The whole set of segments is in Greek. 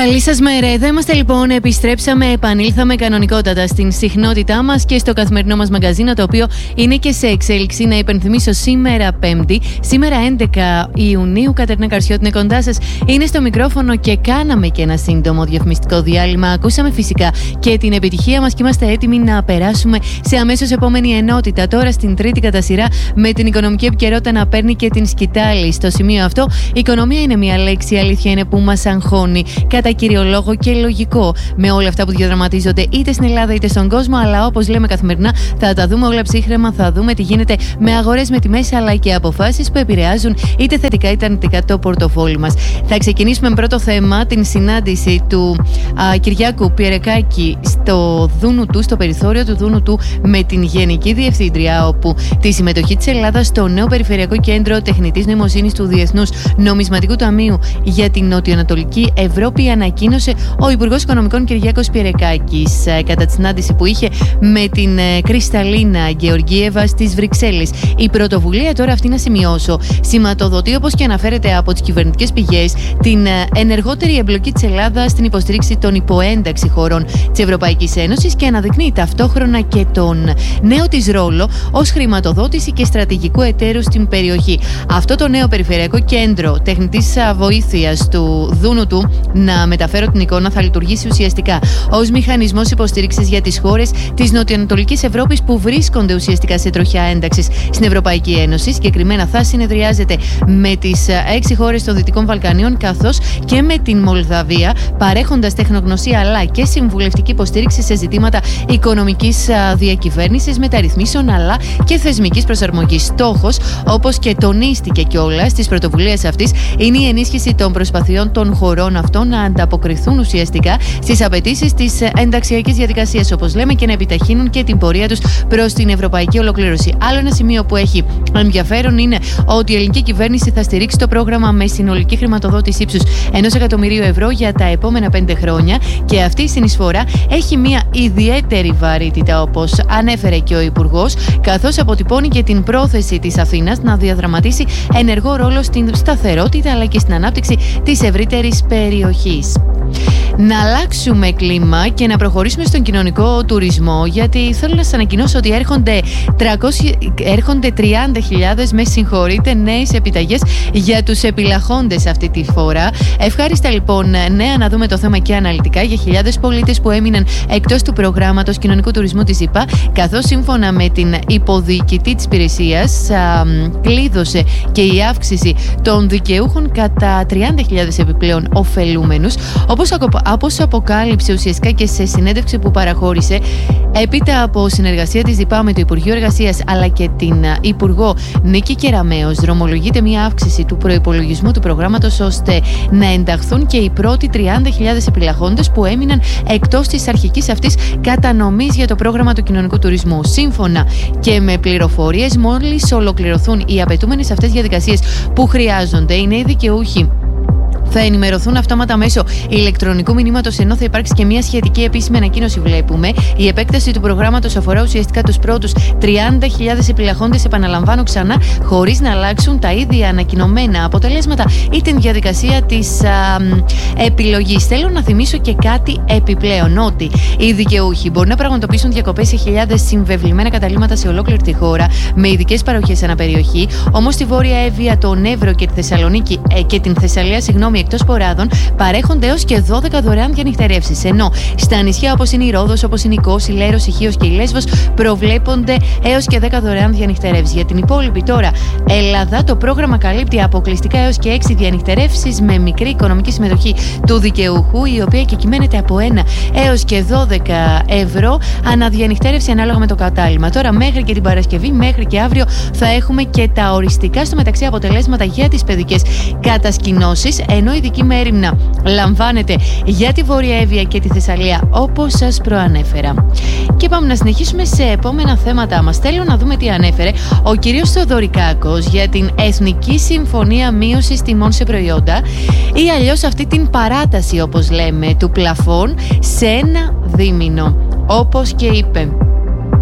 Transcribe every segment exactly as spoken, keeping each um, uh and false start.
Καλή σας μέρα. Εδώ είμαστε λοιπόν. Επιστρέψαμε, επανήλθαμε κανονικότατα στην συχνότητά μας και στο καθημερινό μας μαγκαζίνο, το οποίο είναι και σε εξέλιξη. Να υπενθυμίσω σήμερα Πέμπτη, σήμερα έντεκα Ιουνίου. Κατερίνα Καρσιώτη είναι κοντά σας. Είναι στο μικρόφωνο και κάναμε και ένα σύντομο διαφημιστικό διάλειμμα. Ακούσαμε φυσικά και την επιτυχία μας και είμαστε έτοιμοι να περάσουμε σε αμέσως επόμενη ενότητα. Τώρα στην τρίτη κατά σειρά, με την οικονομική επικαιρότητα να παίρνει και την σκητάλη. Στο σημείο αυτό, η οικονομία είναι μια λέξη, η αλήθεια είναι, που μας αγχώνει. Κατά κύριο λόγο και λογικό, με όλα αυτά που διαδραματίζονται είτε στην Ελλάδα είτε στον κόσμο, αλλά όπως λέμε καθημερινά, θα τα δούμε όλα ψύχραιμα, θα δούμε τι γίνεται με αγορές, με τιμές, αλλά και αποφάσεις που επηρεάζουν είτε θετικά είτε αρνητικά το πορτοφόλι μας. Θα ξεκινήσουμε με πρώτο θέμα την συνάντηση του α, Κυριάκου Πιερεκάκη στο Δούνου του, στο περιθώριο του Δούνου του, με την Γενική Διευθύντρια, όπου τη συμμετοχή της Ελλάδας στο νέο Περιφερειακό Κέντρο Τεχνητής Νοημοσύνης του Διεθνούς Νομισματικού Ταμείου για την Νοτιοανατολική Ευρώπη ανακοίνωσε ο Υπουργός Οικονομικών Κυριάκος Πιερεκάκης κατά τη συνάντηση που είχε με την Κρυσταλίνα Γεωργίεβα στις Βρυξέλλες. Η πρωτοβουλία, τώρα αυτή να σημειώσω, σηματοδοτεί, όπως και αναφέρεται από τις κυβερνητικές πηγές, την ενεργότερη εμπλοκή της Ελλάδας στην υποστήριξη των υποένταξη χωρών της Ευρωπαϊκής Ένωσης και αναδεικνύει ταυτόχρονα και τον νέο της ρόλο ως χρηματοδότηση και στρατηγικού εταίρου στην περιοχή. Αυτό το νέο Περιφερειακό Κέντρο Τεχνητής Βοήθειας του Δούνου του, να μεταφέρω την εικόνα, θα λειτουργήσει ουσιαστικά ως μηχανισμός υποστήριξης για τις χώρες της Νοτιοανατολικής Ευρώπης που βρίσκονται ουσιαστικά σε τροχιά ένταξης στην Ευρωπαϊκή Ένωση. Συγκεκριμένα θα συνεδριάζεται με τις έξι χώρες των Δυτικών Βαλκανίων καθώς και με την Μολδαβία, παρέχοντας τεχνογνωσία αλλά και συμβουλευτική υποστήριξη σε ζητήματα οικονομικής διακυβέρνησης, μεταρρυθμίσεων αλλά και θεσμικής προσαρμογής. Στόχος, όπως και τονίστηκε κιόλας στις πρωτοβουλίες αυτής, είναι η ενίσχυση των προσπαθειών των χωρών αυτών να ανταποκριθούν ουσιαστικά στις απαιτήσεις της ενταξιακής διαδικασίας, όπως λέμε, και να επιταχύνουν και την πορεία τους προς την ευρωπαϊκή ολοκλήρωση. Άλλο ένα σημείο που έχει ενδιαφέρον είναι ότι η ελληνική κυβέρνηση θα στηρίξει το πρόγραμμα με συνολική χρηματοδότηση ύψους ενός εκατομμυρίου ευρώ για τα επόμενα πέντε χρόνια και αυτή η συνεισφορά έχει μια ιδιαίτερη βαρύτητα, όπως ανέφερε και ο Υπουργός, καθώς αποτυπώνει και την πρόθεση της Αθήνας να διαδραματίσει ενεργό ρόλο στην σταθερότητα αλλά και στην ανάπτυξη της ευρύτερης περιοχής. Να αλλάξουμε κλίμα και να προχωρήσουμε στον κοινωνικό τουρισμό, γιατί θέλω να σας ανακοινώσω ότι έρχονται, τριακόσιες, έρχονται τριάντα χιλιάδες, με συγχωρείτε, νέες επιταγές για τους επιλαχόντες αυτή τη φορά. Ευχάριστα λοιπόν νέα, να δούμε το θέμα και αναλυτικά, για χιλιάδες πολίτες που έμειναν εκτός του προγράμματος κοινωνικού τουρισμού της ΕΠΑ, καθώς σύμφωνα με την υποδιοικητή της υπηρεσίας α, κλείδωσε και η αύξηση των δικαιούχων κατά τριάντα χιλιάδες επιπλέον ωφελούμενους, όπως όπως αποκάλυψε ουσιαστικά και σε συνέντευξη που παραχώρησε έπειτα από συνεργασία της ΔΥΠΑ με το Υπουργείο Εργασίας αλλά και την Υπουργό Νίκη Κεραμέως. Δρομολογείται μια αύξηση του προϋπολογισμού του προγράμματος ώστε να ενταχθούν και οι πρώτοι τριάντα χιλιάδες επιλαχόντες που έμειναν εκτός της αρχικής αυτής κατανομής για το πρόγραμμα του κοινωνικού τουρισμού. Σύμφωνα και με πληροφορίες, μόλις ολοκληρωθούν οι απαιτούμενες αυτές διαδικασίες που χρειάζονται, οι νέοι δικαιούχοι θα ενημερωθούν αυτόματα μέσω ηλεκτρονικού μηνύματος, ενώ θα υπάρξει και μια σχετική επίσημη ανακοίνωση. Βλέπουμε, η επέκταση του προγράμματος αφορά ουσιαστικά τους πρώτους τριάντα χιλιάδες επιλαχόντες, επαναλαμβάνω ξανά, χωρίς να αλλάξουν τα ήδη ανακοινωμένα αποτελέσματα ή την διαδικασία της α, επιλογής. Θέλω να θυμίσω και κάτι επιπλέον, ότι οι δικαιούχοι μπορούν να πραγματοποιήσουν διακοπές σε χιλιάδες συμβεβλημένα καταλύματα σε ολόκληρη τη χώρα, με ειδικές παροχές αναπεριοχή. Όμως στη Βόρεια Εύβοια, τον Εύρο και τη Θεσσαλονίκη ε, και την Θεσσαλία, συγγνώμη, εκτός ποράδων, παρέχονται έως και δώδεκα δωρεάν διανυκτερεύσεις. Ενώ στα νησιά όπως είναι η Ρόδος, όπως είναι η Κός, η Λέρος, η Χίος και η Λέσβος προβλέπονται έως και δέκα δωρεάν διανυκτερεύσεις. Για την υπόλοιπη τώρα Ελλάδα, το πρόγραμμα καλύπτει αποκλειστικά έως και έξι διανυκτερεύσεις με μικρή οικονομική συμμετοχή του δικαιούχου, η οποία και κυμαίνεται από ένα έως και δώδεκα ευρώ αναδιανυκτέρευση ανάλογα με το κατάλημα. Τώρα, μέχρι και την Παρασκευή, μέχρι και αύριο, θα έχουμε και τα οριστικά στο μεταξύ αποτελέσματα για τις παιδικές κατασκηνώσεις, ενώ η δική μέριμνα λαμβάνεται για τη Βόρεια Εύβοια και τη Θεσσαλία, όπως σας προανέφερα. Και πάμε να συνεχίσουμε σε επόμενα θέματα μας. Θέλω να δούμε τι ανέφερε ο κύριος Θεοδωρικάκος για την Εθνική Συμφωνία Μείωσης Τιμών σε Προϊόντα, ή αλλιώς αυτή την παράταση, όπως λέμε, του πλαφών σε ένα δίμηνο. Όπως και είπε,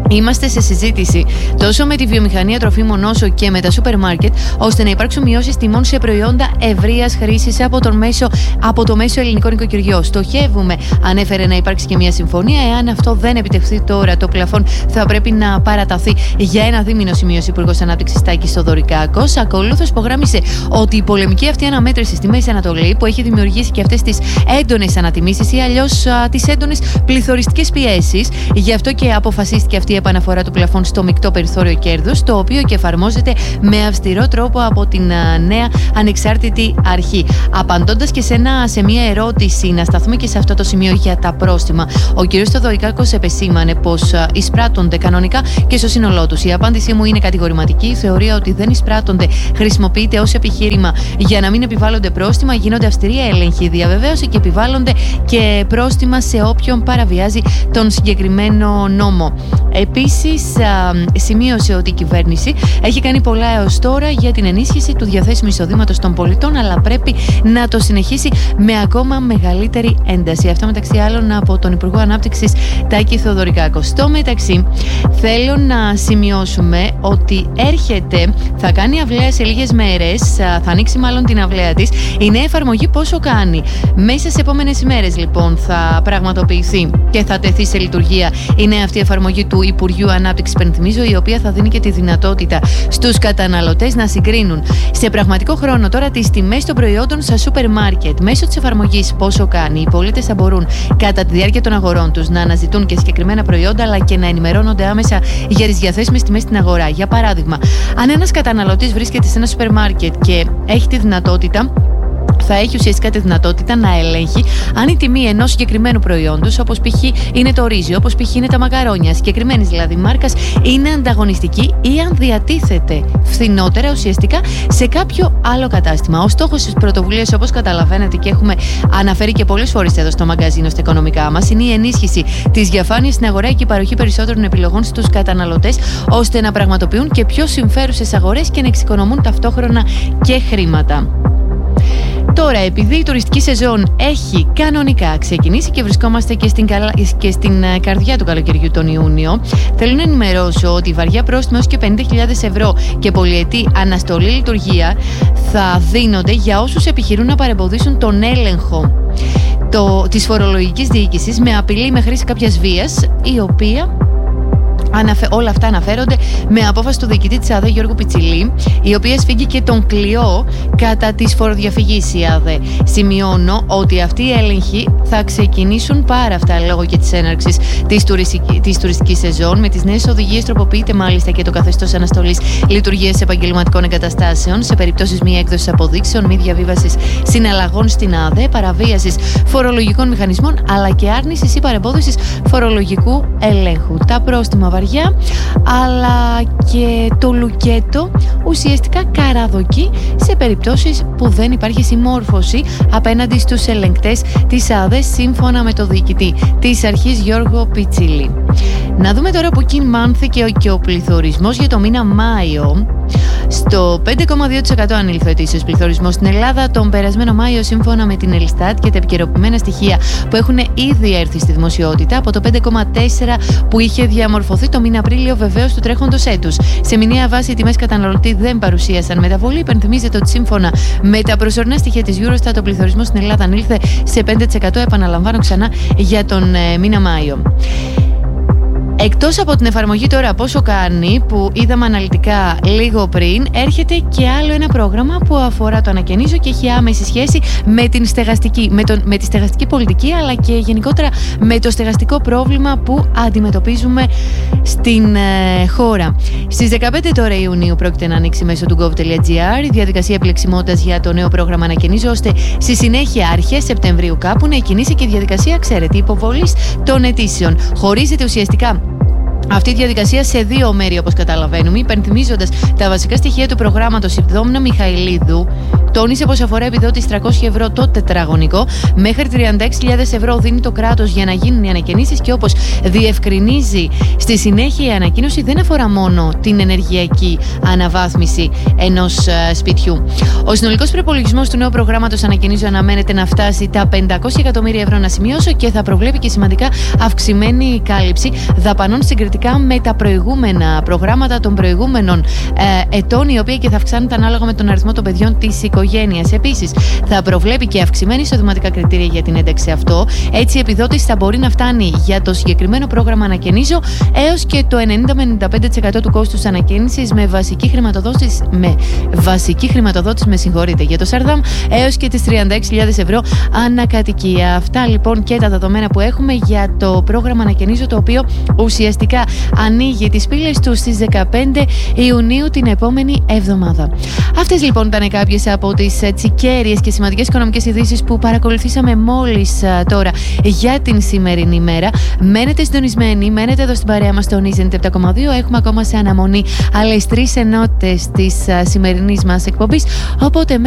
Είμαστε σε συζήτηση τόσο με τη βιομηχανία τροφίμων όσο και με τα σούπερ μάρκετ, ώστε να υπάρξουν μειώσεις τιμών σε προϊόντα ευρείας χρήσης από, από το μέσο ελληνικό νοικοκυριό. Στοχεύουμε, ανέφερε, να υπάρξει και μια συμφωνία. Εάν αυτό δεν επιτευχθεί τώρα, το πλαφόν θα πρέπει να παραταθεί για ένα δίμηνο, σημείωσε ο Υπουργός Ανάπτυξης Τάκης Θοδωρικάκος. Ακολούθως υπογράμμισε ότι η πολεμική αυτή αναμέτρηση στη Μέση Ανατολή, που έχει δημιουργήσει και αυτές τις έντονες ανατιμήσεις ή αλλιώς τις έντονες πληθωριστικές πιέσεις, γι' αυτό και αποφασίστηκε αυτή η επαναφορά του πλαφών στο μεικτό περιθώριο κέρδους, το οποίο και εφαρμόζεται με αυστηρό τρόπο από την νέα ανεξάρτητη αρχή. Απαντώντας και σε, ένα, σε μια ερώτηση, να σταθούμε και σε αυτό το σημείο για τα πρόστιμα, ο κ. Θοδωρικάκος επεσήμανε πως εισπράττονται κανονικά και στο σύνολό τους. Η απάντησή μου είναι κατηγορηματική. Η θεωρία ότι δεν εισπράττονται χρησιμοποιείται ως επιχείρημα για να μην επιβάλλονται πρόστιμα. Γίνονται αυστηροί έλεγχοι, διαβεβαίωση, και επιβάλλονται και πρόστιμα σε όποιον παραβιάζει τον συγκεκριμένο νόμο. Επίσης, σημείωσε ότι η κυβέρνηση έχει κάνει πολλά έως τώρα για την ενίσχυση του διαθέσιμου εισοδήματος των πολιτών, αλλά πρέπει να το συνεχίσει με ακόμα μεγαλύτερη ένταση. Αυτό μεταξύ άλλων από τον Υπουργό Ανάπτυξης Τάκη Θοδωρικάκο. Στο μεταξύ, θέλω να σημειώσουμε ότι έρχεται, θα κάνει αυλαία σε λίγες μέρες, θα ανοίξει μάλλον την αυλαία της, η νέα εφαρμογή Πόσο Κάνει. Μέσα σε επόμενες ημέρες, λοιπόν, θα πραγματοποιηθεί και θα τεθεί σε λειτουργία η νέα αυτή εφαρμογή του Υπουργείου Ανάπτυξης, υπενθυμίζω, η οποία θα δίνει και τη δυνατότητα στους καταναλωτές να συγκρίνουν σε πραγματικό χρόνο τώρα τις τιμές των προϊόντων στα σούπερ μάρκετ. Μέσω της εφαρμογής Πόσο Κάνει, οι πολίτες θα μπορούν κατά τη διάρκεια των αγορών τους να αναζητούν και συγκεκριμένα προϊόντα, αλλά και να ενημερώνονται άμεσα για τις διαθέσιμες τιμές στην αγορά. Για παράδειγμα, αν ένας καταναλωτής βρίσκεται σε ένα σούπερ μάρκετ και έχει τη δυνατότητα, θα έχει ουσιαστικά τη δυνατότητα να ελέγχει αν η τιμή ενός συγκεκριμένου προϊόντος, όπως π.χ. είναι το ρύζι, όπως π.χ. είναι τα μακαρόνια, συγκεκριμένης δηλαδή μάρκας, είναι ανταγωνιστική ή αν διατίθεται φθηνότερα ουσιαστικά σε κάποιο άλλο κατάστημα. Ο στόχος της πρωτοβουλίας, όπως καταλαβαίνετε και έχουμε αναφέρει και πολλές φορές εδώ στο μαγκαζίνο στα οικονομικά μας, είναι η ενίσχυση της διαφάνειας στην αγορά και η παροχή περισσότερων επιλογών στους καταναλωτές, ώστε να πραγματοποιούν και πιο συμφέρουσες αγορές και να εξοικονομούν ταυτόχρονα και χρήματα. Τώρα, επειδή η τουριστική σεζόν έχει κανονικά ξεκινήσει και βρισκόμαστε και στην, καλα... και στην καρδιά του καλοκαιριού τον Ιούνιο, θέλω να ενημερώσω ότι βαριά πρόστιμα έως και πενήντα χιλιάδες ευρώ και πολυετή αναστολή λειτουργία θα δίνονται για όσους επιχειρούν να παρεμποδίσουν τον έλεγχο το... της φορολογικής διοίκησης με απειλή με χρήση κάποιας βίας, η οποία... Όλα αυτά αναφέρονται με απόφαση του διοικητή της ΑΔΕ Γιώργου Πιτσιλή, η οποία σφίγγει και τον κλειό κατά της φοροδιαφυγής η ΑΔΕ. Σημειώνω ότι αυτοί οι έλεγχοι θα ξεκινήσουν πάρα αυτά λόγω και της έναρξης της, τουριστική, της τουριστικής σεζόν. Με τις νέες οδηγίες τροποποιείται μάλιστα και το καθεστώς αναστολής λειτουργίας επαγγελματικών εγκαταστάσεων σε περιπτώσεις μη έκδοσης αποδείξεων, μη διαβίβασης συναλλαγών στην ΑΔΕ, παραβίασης φορολογικών μηχανισμών αλλά και άρνησης ή παρεμπόδισης φορολογικού ελέγχου. Τα πρόστιμα βαριά, αλλά και το λουκέτο ουσιαστικά καραδοκεί σε περιπτώσεις που δεν υπάρχει συμμόρφωση απέναντι στους ελεγκτές της ΑΔΕ, σύμφωνα με το διοικητή της αρχής Γιώργο Πιτσίλη. Να δούμε τώρα που κυμάνθηκε και ο πληθωρισμός για το μήνα Μάιο. Στο πέντε κόμμα δύο τοις εκατό ανήλθε ο ετήσιος πληθωρισμός στην Ελλάδα τον περασμένο Μάιο, σύμφωνα με την Ελστάτ και τα επικαιροποιημένα στοιχεία που έχουν ήδη έρθει στη δημοσιότητα, από το πέντε κόμμα τέσσερα που είχε διαμορφωθεί το μήνα Απρίλιο βεβαίως του τρέχοντος έτους. Σε μηνιαία βάση οι τιμές καταναλωτή δεν παρουσίασαν μεταβολή. Υπενθυμίζεται ότι σύμφωνα με τα προσωρινά στοιχεία της Eurostat, ο πληθωρισμός στην Ελλάδα ανήλθε σε πέντε τοις εκατό, επαναλαμβάνω ξανά, για τον ε, μήνα Μάιο. Εκτός από την εφαρμογή τώρα Πόσο Κάνει, που είδαμε αναλυτικά λίγο πριν, έρχεται και άλλο ένα πρόγραμμα που αφορά, το ανακαινίζω, και έχει άμεση σχέση με, την στεγαστική, με, τον, με τη στεγαστική πολιτική, αλλά και γενικότερα με το στεγαστικό πρόβλημα που αντιμετωπίζουμε στην ε, χώρα. Στις δεκαπέντε τώρα Ιουνίου πρόκειται να ανοίξει μέσω του gov.gr η διαδικασία επιλεξιμότητας για το νέο πρόγραμμα ανακαινίζω, ώστε στη συνέχεια αρχές Σεπτεμβρίου κάπου να εκκινήσει και η διαδικασία, ξέρετε, υποβολής των αιτήσεων. Χωρίζεται ουσιαστικά αυτή η διαδικασία σε δύο μέρη, όπως καταλαβαίνουμε, υπενθυμίζοντας τα βασικά στοιχεία του προγράμματος. Η Δόμνα Μιχαηλίδου τόνισε πως αφορά επιδότηση τριακόσια ευρώ το τετραγωνικό, μέχρι τριάντα έξι χιλιάδες ευρώ δίνει το κράτος για να γίνουν οι ανακαινήσεις, και όπως διευκρινίζει στη συνέχεια η ανακοίνωση, δεν αφορά μόνο την ενεργειακή αναβάθμιση ενός uh, σπιτιού. Ο συνολικός προϋπολογισμός του νέου προγράμματος ανακαινίζω αναμένεται να φτάσει τα πεντακόσια εκατομμύρια ευρώ, να σημειώσω, και θα προβλέπει και σημαντικά αυξημένη κάλυψη δαπανών συγκριτικών σχετικά με τα προηγούμενα προγράμματα των προηγούμενων ε, ετών, η οποία και θα αυξάνεται ανάλογα με τον αριθμό των παιδιών της οικογένειας. Επίσης, θα προβλέπει και αυξημένη εισοδηματικά κριτήρια για την ένταξη αυτό. Έτσι, η επιδότηση θα μπορεί να φτάνει για το συγκεκριμένο πρόγραμμα Ανακαινίζω έως και το ενενήντα με ενενήντα πέντε τοις εκατό του κόστους ανακαίνησης με βασική χρηματοδότηση, με βασική χρηματοδότηση, με συγχωρείτε, για το Σαρδάμ έως και τις τριάντα έξι χιλιάδες ευρώ ανακατοικία. Αυτά λοιπόν και τα δεδομένα που έχουμε για το πρόγραμμα Ανακαινίζω, το οποίο ουσιαστικά ανοίγει τις πύλες του στις δεκαπέντε Ιουνίου την επόμενη εβδομάδα. Αυτές λοιπόν ήταν κάποιες από τις τσικέριες και σημαντικές οικονομικές ειδήσεις που παρακολουθήσαμε μόλις τώρα για την σημερινή ημέρα. Μένετε συντονισμένοι, μένετε εδώ στην παρέα μας στο Νίζεν επτά κόμμα δύο. Έχουμε ακόμα σε αναμονή άλλες τρεις ενότητες της σημερινής μας εκπομπής. Οπότε